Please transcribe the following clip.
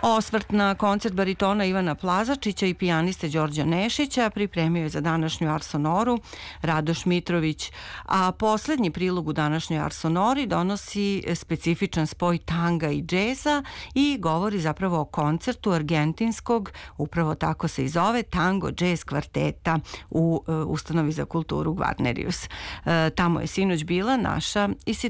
Osvrt na koncert baritona Ivana Plazačića i pijaniste Đorđa Nešića pripremio je za današnju Arsonoru Radoš Mitrović, a poslednji prilog u današnjoj Arsonori donosi specifičan spoj tanga i džeza i govori zapravo o koncertu argentinskog, upravo tako se i zove, tango džez kvarteta u Ustanovi za kulturu Gvarnerius. Tamo je sinoć bila naša